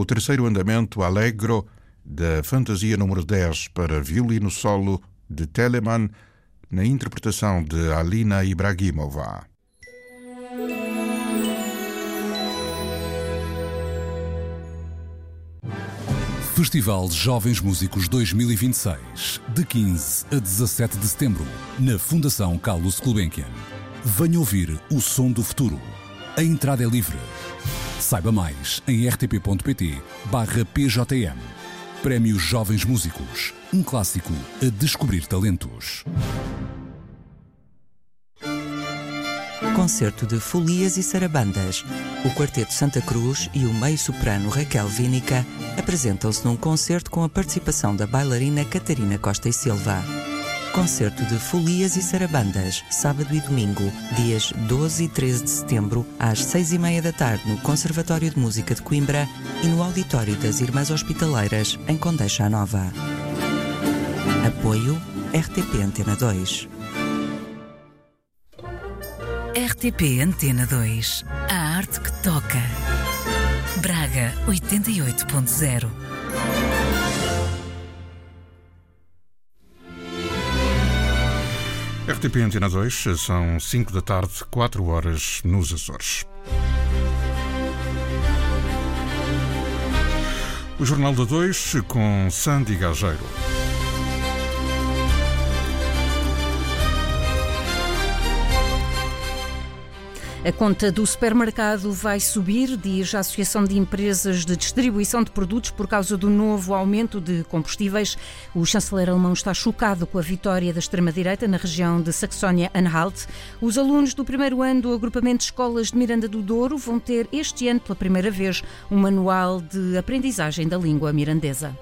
o terceiro andamento Allegro da Fantasia número 10 para violino solo de Telemann, na interpretação de Alina Ibragimova. Festival Jovens Músicos 2026, de 15 a 17 de setembro, na Fundação Carlos Gulbenkian. Venha ouvir o som do futuro. A entrada é livre. Saiba mais em rtp.pt/PJM. Prémio Jovens Músicos, um clássico a descobrir talentos. Concerto de Folias e Sarabandas. O Quarteto Santa Cruz e o meio-soprano Raquel Vínica apresentam-se num concerto com a participação da bailarina Catarina Costa e Silva. Concerto de Folias e Sarabandas, sábado e domingo, dias 12 e 13 de setembro, às 6h30 da tarde, no Conservatório de Música de Coimbra e no Auditório das Irmãs Hospitaleiras, em Condeixa Nova. Apoio RTP Antena 2. RTP Antena 2. A arte que toca. Braga 88.0. RTP Antena 2, são 5 da tarde, 4 horas nos Açores. O Jornal da 2 com Sandy Gageiro. A conta do supermercado vai subir, diz a Associação de Empresas de Distribuição de Produtos, por causa do novo aumento de combustíveis. O chanceler alemão está chocado com a vitória da extrema-direita na região de Saxónia-Anhalt. Os alunos do primeiro ano do agrupamento de escolas de Miranda do Douro vão ter este ano, pela primeira vez, um manual de aprendizagem da língua mirandesa.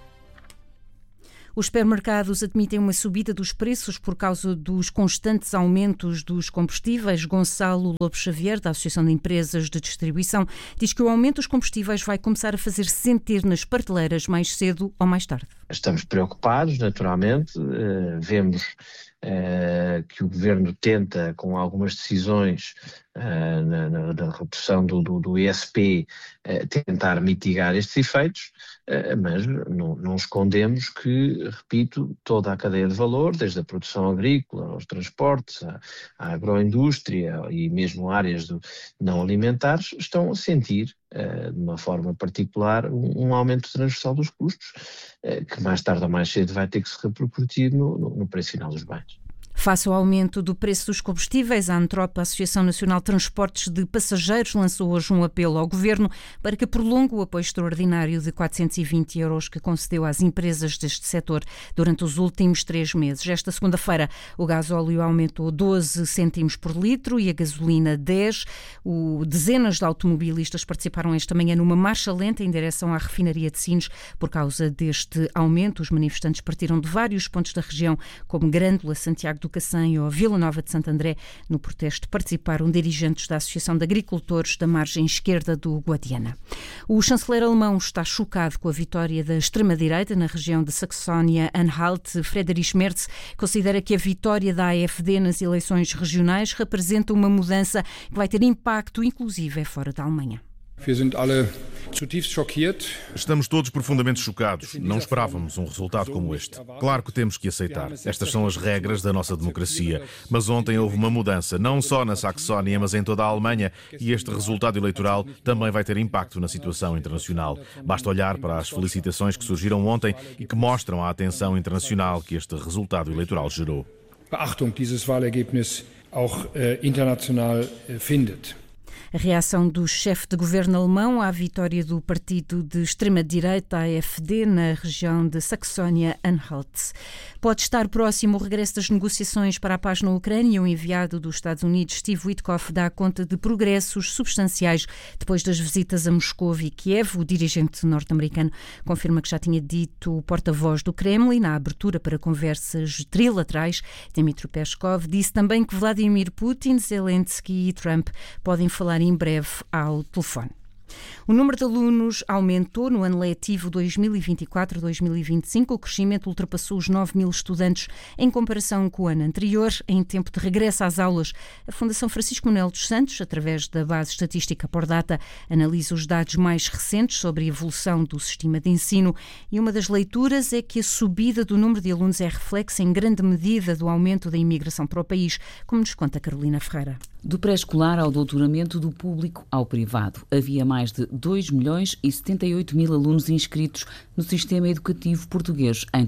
Os supermercados admitem uma subida dos preços por causa dos constantes aumentos dos combustíveis. Gonçalo Lopes Xavier, da Associação de Empresas de Distribuição, diz que o aumento dos combustíveis vai começar a fazer-se sentir nas prateleiras mais cedo ou mais tarde. Estamos preocupados, naturalmente. Vemos que o Governo tenta, com algumas decisões na redução do ISP, tentar mitigar estes efeitos, mas não escondemos que, repito, toda a cadeia de valor, desde a produção agrícola, aos transportes, à agroindústria e mesmo áreas não alimentares, estão a sentir, de uma forma particular, um aumento transversal dos custos, que mais tarde ou mais cedo vai ter que se repercutir no preço final dos bens. Face ao aumento do preço dos combustíveis, a ANTROP, a Associação Nacional de Transportes de Passageiros, lançou hoje um apelo ao Governo para que prolongue o apoio extraordinário de 420 € que concedeu às empresas deste setor durante os últimos 3 meses. Esta segunda-feira, o gasóleo aumentou 12 cêntimos por litro e a gasolina 10. Dezenas de automobilistas participaram esta manhã numa marcha lenta em direção à refinaria de Sines por causa deste aumento. Os manifestantes partiram de vários pontos da região, como Grândola, Santiago do Cacém ou Vila Nova de Santo André. No protesto participaram dirigentes da Associação de Agricultores da margem esquerda do Guadiana. O chanceler alemão está chocado com a vitória da extrema-direita na região de Saxónia-Anhalt. Friedrich Merz considera que a vitória da AfD nas eleições regionais representa uma mudança que vai ter impacto, inclusive, fora da Alemanha. Estamos todos profundamente chocados. Não esperávamos um resultado como este. Claro que temos que aceitar. Estas são as regras da nossa democracia. Mas ontem houve uma mudança, não só na Saxónia, mas em toda a Alemanha. E este resultado eleitoral também vai ter impacto na situação internacional. Basta olhar para as felicitações que surgiram ontem e que mostram a atenção internacional que este resultado eleitoral gerou. Beachtung dieses Wahlergebnis auch international findet. A reação do chefe de governo alemão à vitória do partido de extrema-direita, AfD, na região de Saxónia-Anhalt. Pode estar próximo o regresso das negociações para a paz na Ucrânia. O enviado dos Estados Unidos, Steve Witkoff, dá conta de progressos substanciais depois das visitas a Moscou e Kiev. O dirigente norte-americano confirma que já tinha dito o porta-voz do Kremlin na abertura para conversas trilaterais. Dmitry Peskov disse também que Vladimir Putin, Zelensky e Trump podem falar em breve ao telefone. O número de alunos aumentou no ano letivo 2024-2025. O crescimento ultrapassou os 9.000 estudantes em comparação com o ano anterior. Em tempo de regresso às aulas, a Fundação Francisco Manuel dos Santos, através da base estatística Pordata, analisa os dados mais recentes sobre a evolução do sistema de ensino e uma das leituras é que a subida do número de alunos é reflexo em grande medida do aumento da imigração para o país, como nos conta Carolina Ferreira. Do pré-escolar ao doutoramento, do público ao privado, havia mais de 2.078.000 alunos inscritos no sistema educativo português em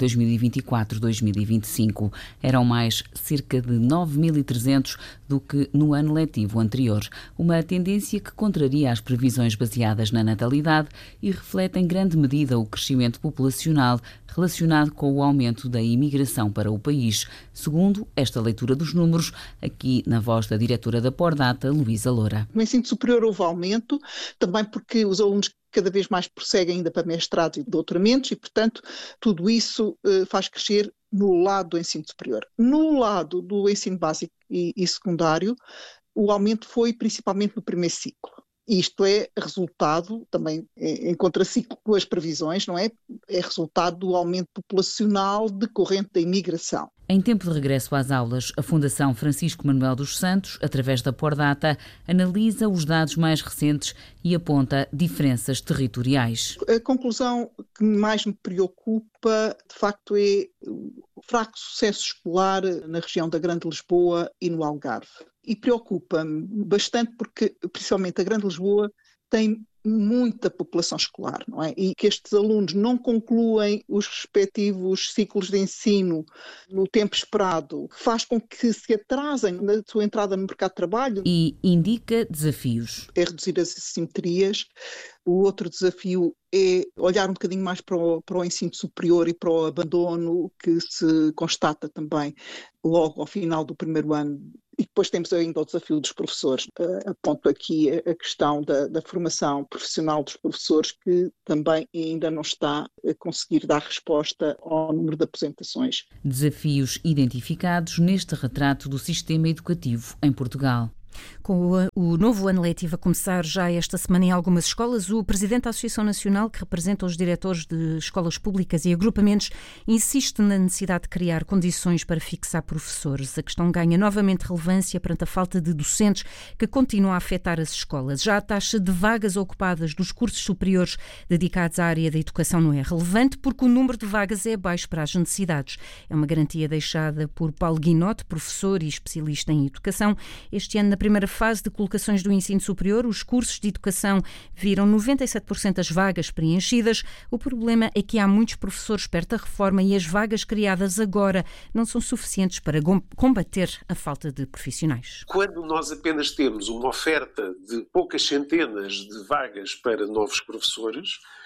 2024-2025. Eram mais cerca de 9.300 do que no ano letivo anterior. Uma tendência que contraria as previsões baseadas na natalidade e reflete em grande medida o crescimento populacional relacionado com o aumento da imigração para o país, segundo esta leitura dos números, aqui na voz da diretora da Pordata, Luísa Loura. No ensino superior houve aumento, também porque os alunos cada vez mais prosseguem ainda para mestrados e doutoramentos e, portanto, tudo isso faz crescer no lado do ensino superior. No lado do ensino básico e secundário, o aumento foi principalmente no primeiro ciclo. Isto é resultado, também em contraciclo com as previsões, não é? É resultado do aumento populacional decorrente da imigração. Em tempo de regresso às aulas, a Fundação Francisco Manuel dos Santos, através da Pordata, analisa os dados mais recentes e aponta diferenças territoriais. A conclusão que mais me preocupa, de facto, é o fraco sucesso escolar na região da Grande Lisboa e no Algarve. E preocupa-me bastante porque, principalmente, a Grande Lisboa tem muita população escolar, não é? E que estes alunos não concluem os respectivos ciclos de ensino no tempo esperado, faz com que se atrasem na sua entrada no mercado de trabalho. E indica desafios. É reduzir as assimetrias. O outro desafio é olhar um bocadinho mais para o ensino superior e para o abandono que se constata também logo ao final do primeiro ano. E depois temos ainda o desafio dos professores. Aponto aqui a questão da formação profissional dos professores, que também ainda não está a conseguir dar resposta ao número de aposentações. Desafios identificados neste retrato do sistema educativo em Portugal. Com o novo ano letivo a começar já esta semana em algumas escolas, o presidente da Associação Nacional, que representa os diretores de escolas públicas e agrupamentos, insiste na necessidade de criar condições para fixar professores. A questão ganha novamente relevância perante a falta de docentes que continua a afetar as escolas. Já a taxa de vagas ocupadas dos cursos superiores dedicados à área da educação não é relevante porque o número de vagas é baixo para as necessidades. É uma garantia deixada por Paulo Guinote, professor e especialista em educação. Este ano, na primeira fase de colocações do ensino superior, os cursos de educação viram 97% das vagas preenchidas. O problema é que há muitos professores perto da reforma e as vagas criadas agora não são suficientes para combater a falta de profissionais. Quando nós apenas temos uma oferta de poucas centenas de vagas para novos professores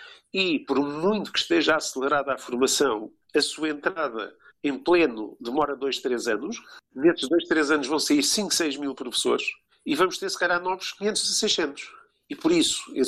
e, por muito que esteja acelerada a formação, a sua entrada em pleno demora 2-3 anos. Nesses 2-3 anos vão sair 5-6 mil professores e vamos ter, se calhar, novos 500 a 600. E por isso, esses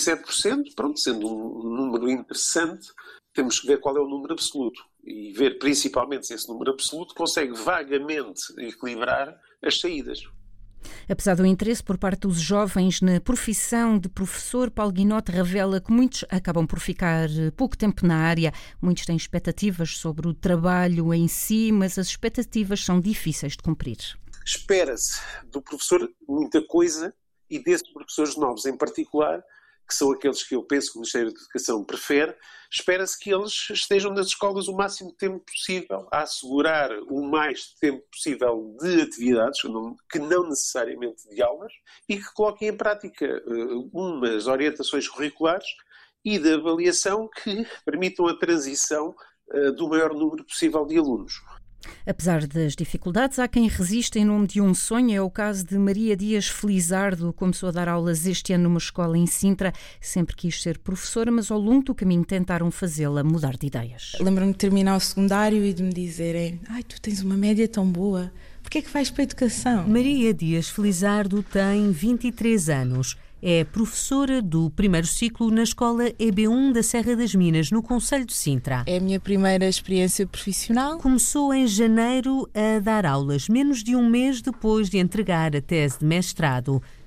97%, pronto, sendo um número interessante, temos que ver qual é o número absoluto e ver principalmente se esse número absoluto consegue vagamente equilibrar as saídas. Apesar do interesse por parte dos jovens na profissão de professor, Paulo Guinote revela que muitos acabam por ficar pouco tempo na área. Muitos têm expectativas sobre o trabalho em si, mas as expectativas são difíceis de cumprir. Espera-se do professor muita coisa e desses professores novos em particular, que são aqueles que eu penso que o Ministério da Educação prefere, espera-se que eles estejam nas escolas o máximo de tempo possível, a assegurar o mais tempo possível de atividades, que não necessariamente de aulas, e que coloquem em prática umas orientações curriculares e de avaliação que permitam a transição do maior número possível de alunos. Apesar das dificuldades, há quem resiste em nome de um sonho. É o caso de Maria Dias Felizardo. Começou a dar aulas este ano numa escola em Sintra. Sempre quis ser professora, mas ao longo do caminho tentaram fazê-la mudar de ideias. Lembro-me de terminar o secundário e de me dizerem: ai, tu tens uma média tão boa, porquê é que vais para a educação? Maria Dias Felizardo tem 23 anos. É professora do primeiro ciclo na escola EB1 da Serra das Minas, no concelho de Sintra. É a minha primeira experiência profissional. Começou em janeiro a dar aulas, menos de um mês depois de entregar a tese de mestrado.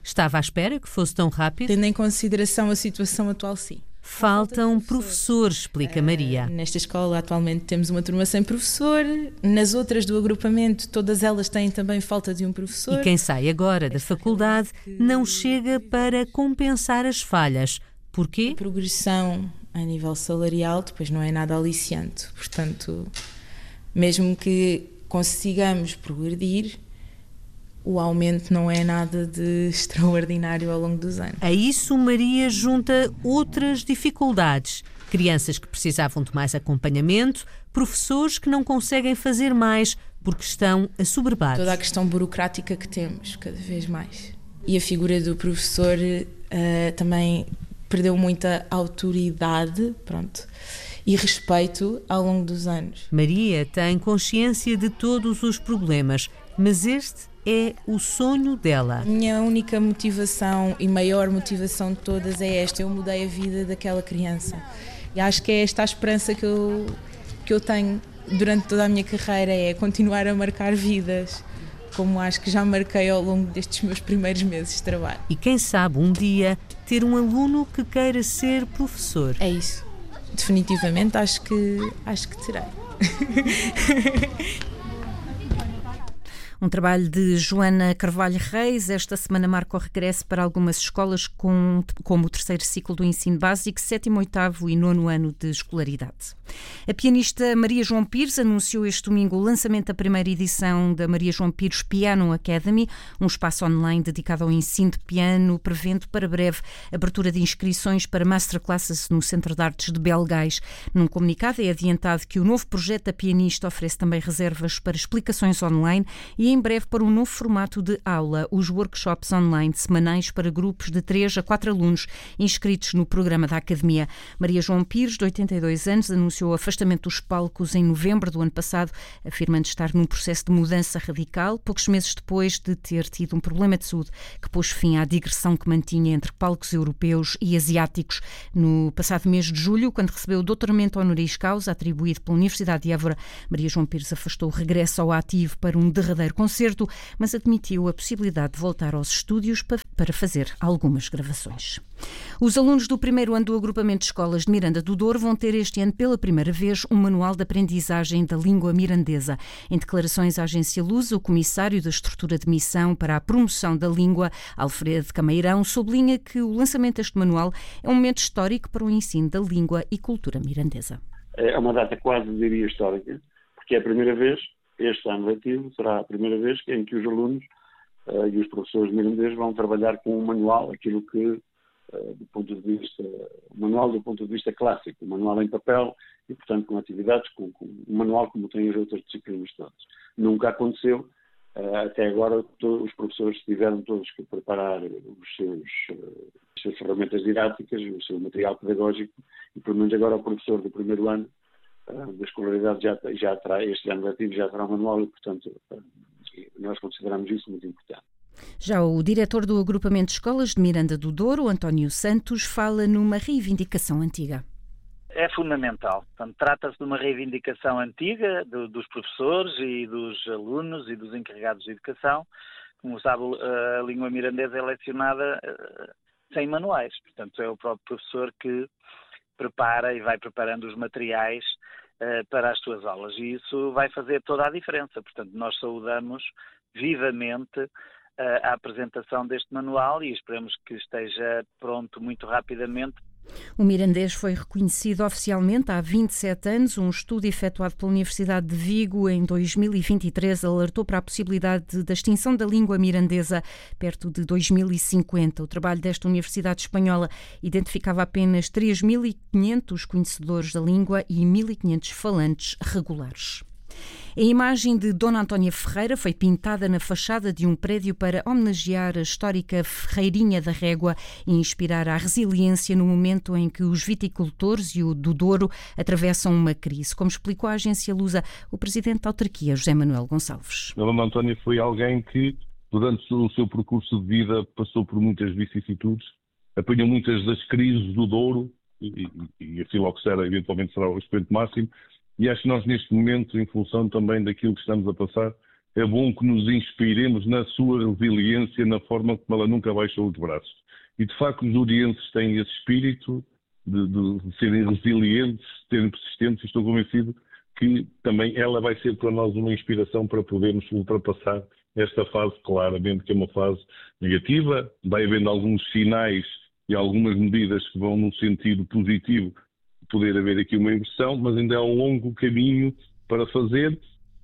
Estava à espera que fosse tão rápido? Tendo em consideração a situação atual, sim. Faltam professores, explica Maria. Nesta escola atualmente temos uma turma sem professor, nas outras do agrupamento todas elas têm também falta de um professor. E quem sai agora da faculdade não chega para compensar as falhas. Porquê? A progressão a nível salarial depois não é nada aliciante, portanto, mesmo que consigamos progredir, o aumento não é nada de extraordinário ao longo dos anos. A isso Maria junta outras dificuldades. Crianças que precisavam de mais acompanhamento, professores que não conseguem fazer mais porque estão assoberbados. Toda a questão burocrática que temos, cada vez mais. E a figura do professor também perdeu muita autoridade, e respeito ao longo dos anos. Maria tem consciência de todos os problemas, mas este é o sonho dela. A minha única motivação e maior motivação de todas é esta. Eu mudei a vida daquela criança. E acho que é esta a esperança que eu tenho durante toda a minha carreira, é continuar a marcar vidas, como acho que já marquei ao longo destes meus primeiros meses de trabalho. E quem sabe um dia ter um aluno que queira ser professor. É isso. Definitivamente acho que terei. Um trabalho de Joana Carvalho Reis. Esta semana marca o regresso para algumas escolas como o terceiro ciclo do ensino básico, 7º, 8º e 9º ano de escolaridade. A pianista Maria João Pires anunciou este domingo o lançamento da primeira edição da Maria João Pires Piano Academy, um espaço online dedicado ao ensino de piano, prevendo para breve abertura de inscrições para masterclasses no Centro de Artes de Belgais. Num comunicado é adiantado que o novo projeto da pianista oferece também reservas para explicações online e em breve para um novo formato de aula, os workshops online semanais para grupos de 3 a 4 alunos inscritos no programa da Academia. Maria João Pires, de 82 anos, anunciou o afastamento dos palcos em novembro do ano passado, afirmando estar num processo de mudança radical, poucos meses depois de ter tido um problema de saúde que pôs fim à digressão que mantinha entre palcos europeus e asiáticos. No passado mês de julho, quando recebeu o doutoramento honoris causa atribuído pela Universidade de Évora, Maria João Pires afastou o regresso ao ativo para um derradeiro concerto, mas admitiu a possibilidade de voltar aos estúdios para fazer algumas gravações. Os alunos do primeiro ano do agrupamento de escolas de Miranda do Douro vão ter este ano pela primeira vez um manual de aprendizagem da língua mirandesa. Em declarações à agência Lusa, o comissário da estrutura de missão para a promoção da língua, Alfredo Cameirão, sublinha que o lançamento deste manual é um momento histórico para o ensino da língua e cultura mirandesa. É uma data quase, diria, histórica, porque é a primeira vez, este ano letivo, será a primeira vez em que os alunos e os professores de mirandês vão trabalhar com um manual, aquilo que, do ponto de vista, o manual do ponto de vista clássico, o manual em papel e, portanto, com atividades, com um manual como têm as outras disciplinas todas. Nunca aconteceu, até agora os professores tiveram todos que preparar as suas ferramentas didáticas, o seu material pedagógico e, pelo menos agora, o professor do primeiro ano da escolaridade já terá, este ano letivo já terá um manual e, portanto, nós consideramos isso muito importante. Já o diretor do agrupamento de escolas de Miranda do Douro, António Santos, fala numa reivindicação antiga. É fundamental. Portanto, trata-se de uma reivindicação antiga dos professores e dos alunos e dos encarregados de educação. Como sabe, a língua mirandesa é lecionada sem manuais. Portanto, é o próprio professor que prepara e vai preparando os materiais para as suas aulas. E isso vai fazer toda a diferença. Portanto, nós saudamos vivamente a apresentação deste manual e esperamos que esteja pronto muito rapidamente. O mirandês foi reconhecido oficialmente há 27 anos. Um estudo efetuado pela Universidade de Vigo em 2023 alertou para a possibilidade da extinção da língua mirandesa perto de 2050. O trabalho desta Universidade Espanhola identificava apenas 3.500 conhecedores da língua e 1.500 falantes regulares. A imagem de Dona Antónia Ferreira foi pintada na fachada de um prédio para homenagear a histórica Ferreirinha da Régua e inspirar a resiliência no momento em que os viticultores e o do Douro atravessam uma crise, como explicou a agência Lusa o presidente da autarquia, José Manuel Gonçalves. A Dona Antónia foi alguém que, durante o seu percurso de vida, passou por muitas vicissitudes, apanhou muitas das crises do Douro e a Filoxera eventualmente será o expoente máximo. E acho que nós, neste momento, em função também daquilo que estamos a passar, é bom que nos inspiremos na sua resiliência, na forma como ela nunca baixou os braços. E, de facto, os orienses têm esse espírito de serem resilientes, de serem persistentes, e estou convencido que também ela vai ser para nós uma inspiração para podermos ultrapassar esta fase, claramente, que é uma fase negativa. Vai havendo alguns sinais e algumas medidas que vão num sentido positivo de poder haver aqui uma inversão, mas ainda há um longo caminho para fazer.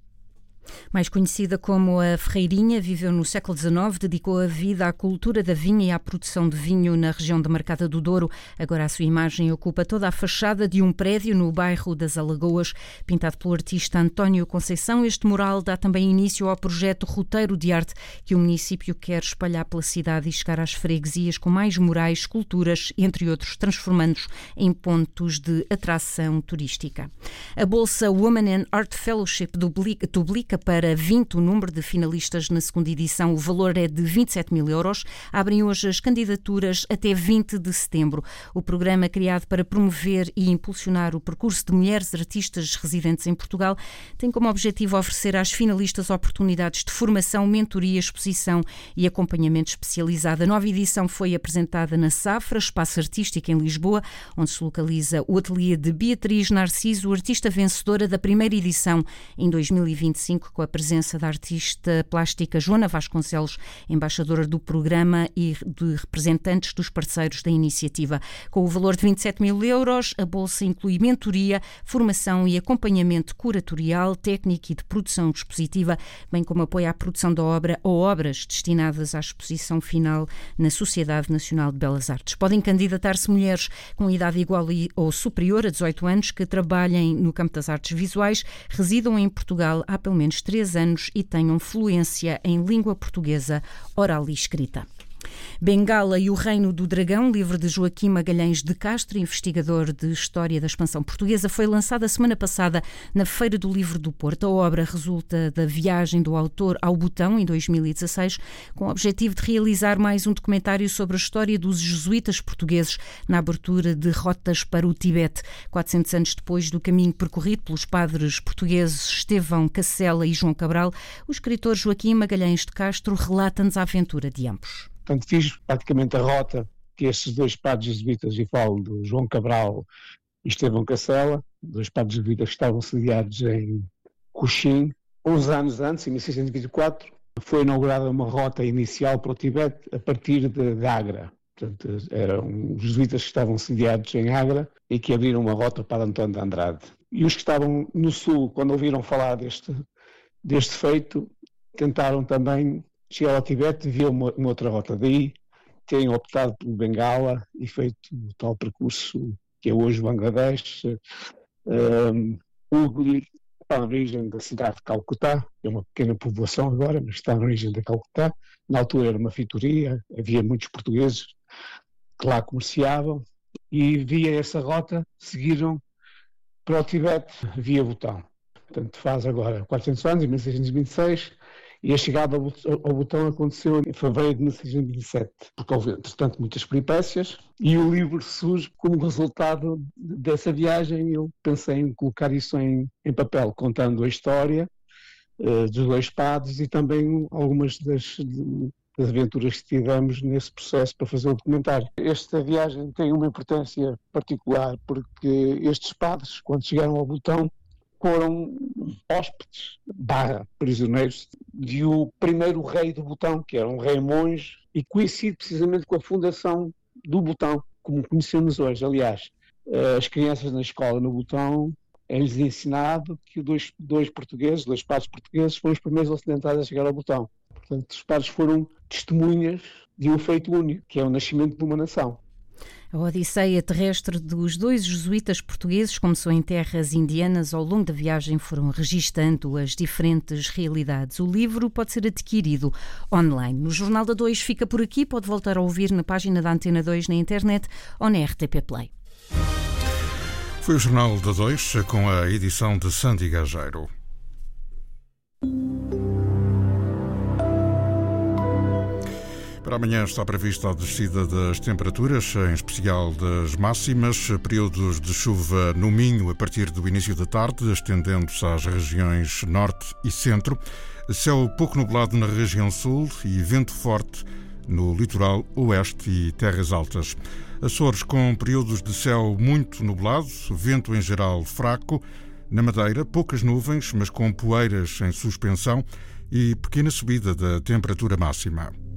Mais conhecida como a Ferreirinha, viveu no século XIX, dedicou a vida à cultura da vinha e à produção de vinho na região da Marcada do Douro. Agora a sua imagem ocupa toda a fachada de um prédio no bairro das Alagoas, pintado pelo artista António Conceição. Este mural dá também início ao projeto Roteiro de Arte, que o município quer espalhar pela cidade e chegar às freguesias com mais murais, esculturas, entre outros, transformando-os em pontos de atração turística. A Bolsa Women in Art Fellowship duplica para 20 o número de finalistas na segunda edição. O valor é de 27 mil euros. Abrem hoje as candidaturas até 20 de setembro. O programa, criado para promover e impulsionar o percurso de mulheres artistas residentes em Portugal, tem como objetivo oferecer às finalistas oportunidades de formação, mentoria, exposição e acompanhamento especializado. A nova edição foi apresentada na Safra, espaço artístico em Lisboa, onde se localiza o ateliê de Beatriz Narciso, artista vencedora da primeira edição em 2025, com a presença da artista plástica Joana Vasconcelos, embaixadora do programa, e de representantes dos parceiros da iniciativa. Com o valor de 27 mil euros, a bolsa inclui mentoria, formação e acompanhamento curatorial, técnico e de produção expositiva, bem como apoio à produção da obra ou obras destinadas à exposição final na Sociedade Nacional de Belas Artes. Podem candidatar-se mulheres com idade igual ou superior a 18 anos que trabalhem no campo das artes visuais, residam em Portugal há pelo menos 3 anos e tenham fluência em língua portuguesa oral e escrita. Bengala e o Reino do Dragão, livro de Joaquim Magalhães de Castro, investigador de História da Expansão Portuguesa, foi lançada a semana passada na Feira do Livro do Porto. A obra resulta da viagem do autor ao Butão, em 2016, com o objetivo de realizar mais um documentário sobre a história dos jesuítas portugueses na abertura de rotas para o Tibete. 400 anos depois do caminho percorrido pelos padres portugueses Estevão Cacela e João Cabral, o escritor Joaquim Magalhães de Castro relata-nos a aventura de ambos. Portanto, fiz praticamente a rota que estes dois padres jesuítas, e falo do João Cabral e Estevão Cacela, dois padres jesuítas que estavam sediados em Coxim. 11 anos antes, em 1624, foi inaugurada uma rota inicial para o Tibete a partir de Agra. Portanto, eram os jesuítas que estavam sediados em Agra e que abriram uma rota para António de Andrade. E os que estavam no sul, quando ouviram falar deste feito, tentaram também chegar ao Tibete, via uma outra rota. Daí terem optado pelo Bengala e feito o tal percurso que é hoje Bangladesh. Hooghly está na origem da cidade de Calcutá, é uma pequena povoação agora, mas está na origem de Calcutá. Na altura era uma feitoria, havia muitos portugueses que lá comerciavam, e via essa rota seguiram para o Tibete via Butão. Portanto, faz agora 400 anos, em 1626, e a chegada ao Butão aconteceu em fevereiro de 1627, porque houve, entretanto, muitas peripécias, e o livro surge como resultado dessa viagem. Eu pensei em colocar isso em papel, contando a história dos dois padres e também algumas das aventuras que tivemos nesse processo para fazer o documentário. Esta viagem tem uma importância particular, porque estes padres, quando chegaram ao Butão, foram hóspedes / prisioneiros de o primeiro rei do Butão, que era um rei monge, e coincide precisamente com a fundação do Butão, como conhecemos hoje. Aliás, as crianças na escola no Butão é-lhes ensinado que dois padres portugueses foram os primeiros ocidentais a chegar ao Butão. Portanto, os padres foram testemunhas de um feito único, que é o nascimento de uma nação. A odisseia terrestre dos dois jesuítas portugueses começou em terras indianas. Ao longo da viagem foram registando as diferentes realidades. O livro pode ser adquirido online. O Jornal da 2 fica por aqui. Pode voltar a ouvir na página da Antena 2 na internet ou na RTP Play. Foi o Jornal da 2 com a edição de Sandy Gageiro. Para amanhã está prevista a descida das temperaturas, em especial das máximas, períodos de chuva no Minho a partir do início da tarde, estendendo-se às regiões norte e centro. Céu pouco nublado na região sul e vento forte no litoral oeste e terras altas. Açores com períodos de céu muito nublado, vento em geral fraco. Na Madeira, poucas nuvens, mas com poeiras em suspensão e pequena subida da temperatura máxima.